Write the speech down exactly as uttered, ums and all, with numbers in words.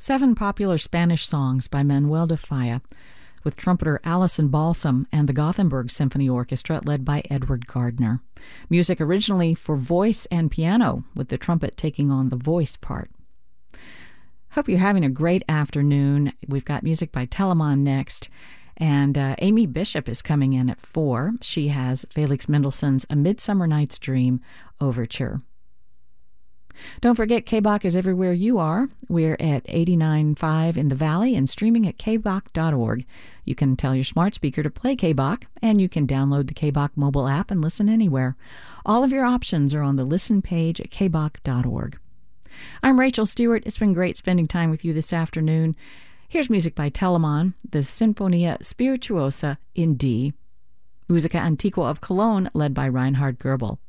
seven popular Spanish songs by Manuel de Falla, with trumpeter Alison Balsam and the Gothenburg Symphony Orchestra led by Edward Gardner. Music originally for voice and piano, with the trumpet taking on the voice part. Hope you're having a great afternoon. We've got music by Telemann next, and uh, Amy Bishop is coming in at four. She has Felix Mendelssohn's A Midsummer Night's Dream Overture. Don't forget, K B O C is everywhere you are. We're at eighty-nine point five in the Valley and streaming at k b o c dot org. You can tell your smart speaker to play K B O C, and you can download the K B O C mobile app and listen anywhere. All of your options are on the listen page at k b o c dot org. I'm Rachel Stewart. It's been great spending time with you this afternoon. Here's music by Telemann, the Sinfonia Spirituosa in D. Musica Antiqua of Cologne, led by Reinhard Goebel.